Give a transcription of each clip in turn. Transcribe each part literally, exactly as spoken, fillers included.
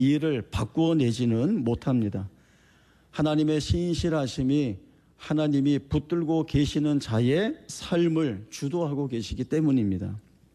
일을 바꾸어 내지는 못합니다. 하나님의 신실하심이 하나님이 붙들고 계시는 자의 삶을 주도하고 계시기 때문입니다.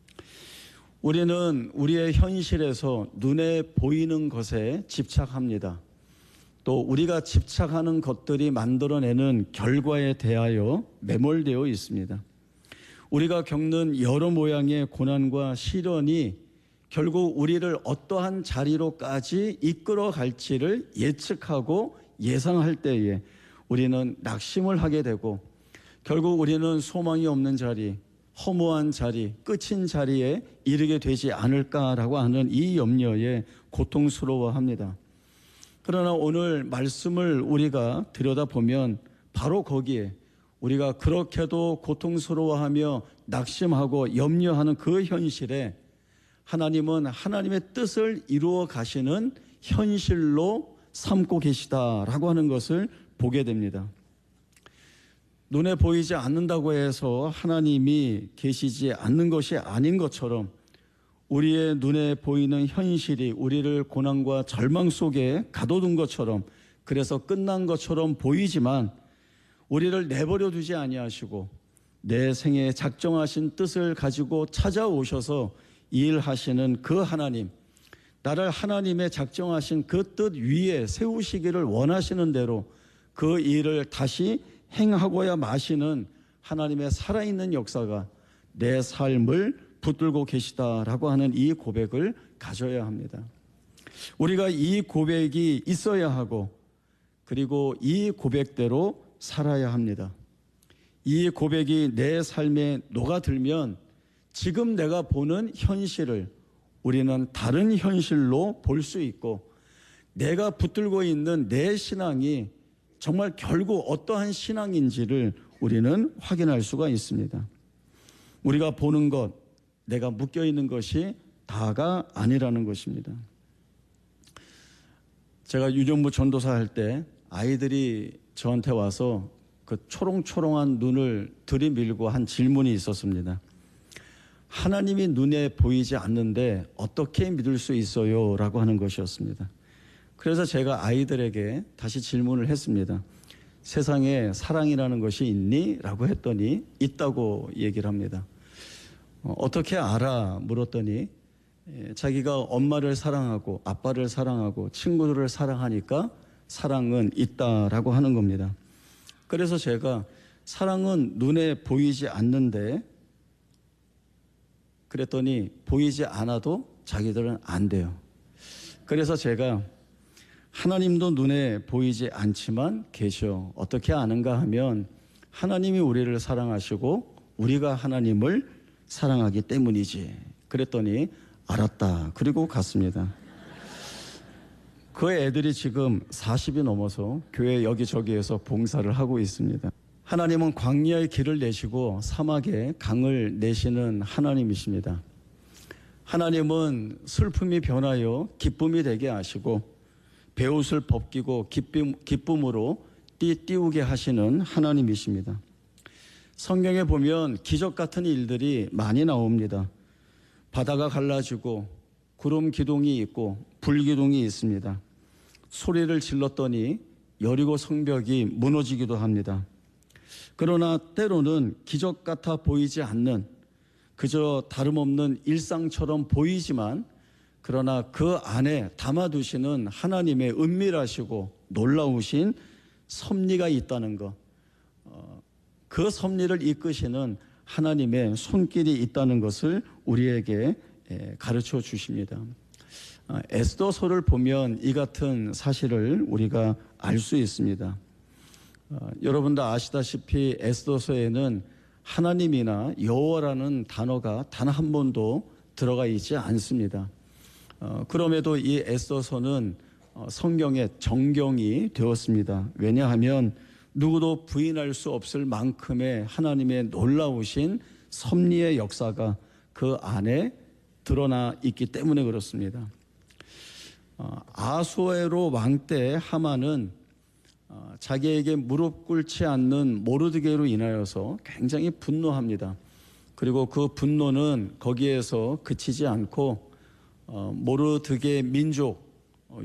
우리는 우리의 현실에서 눈에 보이는 것에 집착합니다. 또 우리가 집착하는 것들이 만들어내는 결과에 대하여 매몰되어 있습니다. 우리가 겪는 여러 모양의 고난과 시련이 결국 우리를 어떠한 자리로까지 이끌어 갈지를 예측하고 예상할 때에 우리는 낙심을 하게 되고 결국 우리는 소망이 없는 자리, 허무한 자리, 끝인 자리에 이르게 되지 않을까라고 하는 이 염려에 고통스러워합니다. 그러나 오늘 말씀을 우리가 들여다보면 바로 거기에 우리가 그렇게도 고통스러워하며 낙심하고 염려하는 그 현실에 하나님은 하나님의 뜻을 이루어 가시는 현실로 삼고 계시다라고 하는 것을 보게 됩니다. 눈에 보이지 않는다고 해서 하나님이 계시지 않는 것이 아닌 것처럼 우리의 눈에 보이는 현실이 우리를 고난과 절망 속에 가둬둔 것처럼 그래서 끝난 것처럼 보이지만 우리를 내버려 두지 아니하시고 내 생에 작정하신 뜻을 가지고 찾아오셔서 일하시는 그 하나님, 나를 하나님의 작정하신 그 뜻 위에 세우시기를 원하시는 대로 그 일을 다시 행하고야 마시는 하나님의 살아있는 역사가 내 삶을 붙들고 계시다라고 하는 이 고백을 가져야 합니다. 우리가 이 고백이 있어야 하고 그리고 이 고백대로 살아야 합니다. 이 고백이 내 삶에 녹아들면 지금 내가 보는 현실을 우리는 다른 현실로 볼 수 있고 내가 붙들고 있는 내 신앙이 정말 결국 어떠한 신앙인지를 우리는 확인할 수가 있습니다. 우리가 보는 것, 내가 묶여있는 것이 다가 아니라는 것입니다. 제가 유정부 전도사 할 때 아이들이 저한테 와서 그 초롱초롱한 눈을 들이밀고 한 질문이 있었습니다. 하나님이 눈에 보이지 않는데 어떻게 믿을 수 있어요? 라고 하는 것이었습니다. 그래서 제가 아이들에게 다시 질문을 했습니다. 세상에 사랑이라는 것이 있니? 라고 했더니 있다고 얘기를 합니다. 어, 어떻게 알아? 물었더니 예, 자기가 엄마를 사랑하고 아빠를 사랑하고 친구들을 사랑하니까 사랑은 있다라고 하는 겁니다. 그래서 제가 사랑은 눈에 보이지 않는데 그랬더니 보이지 않아도 자기들은 안 돼요. 그래서 제가 하나님도 눈에 보이지 않지만 계셔. 어떻게 아는가 하면 하나님이 우리를 사랑하시고 우리가 하나님을 사랑하기 때문이지. 그랬더니 알았다. 그리고 갔습니다. 그 애들이 지금 사십이 넘어서 교회 여기저기에서 봉사를 하고 있습니다. 하나님은 광야의 길을 내시고 사막에 강을 내시는 하나님이십니다. 하나님은 슬픔이 변하여 기쁨이 되게 하시고 베옷을 벗기고 기쁨, 기쁨으로 띠띠우게 하시는 하나님이십니다. 성경에 보면 기적 같은 일들이 많이 나옵니다. 바다가 갈라지고 구름 기둥이 있고 불 기둥이 있습니다. 소리를 질렀더니 여리고 성벽이 무너지기도 합니다. 그러나 때로는 기적 같아 보이지 않는 그저 다름없는 일상처럼 보이지만 그러나 그 안에 담아두시는 하나님의 은밀하시고 놀라우신 섭리가 있다는 것, 그 섭리를 이끄시는 하나님의 손길이 있다는 것을 우리에게 가르쳐 주십니다. 에스더서를 보면 이 같은 사실을 우리가 알 수 있습니다. 여러분도 아시다시피 에스더서에는 하나님이나 여호와라는 단어가 단 한 번도 들어가 있지 않습니다. 그럼에도 이 에스더서는 성경의 정경이 되었습니다. 왜냐하면 누구도 부인할 수 없을 만큼의 하나님의 놀라우신 섭리의 역사가 그 안에 드러나 있기 때문에 그렇습니다. 아수에로 왕 때 하만은 자기에게 무릎 꿇지 않는 모르드게로 인하여서 굉장히 분노합니다. 그리고 그 분노는 거기에서 그치지 않고 모르드게 민족,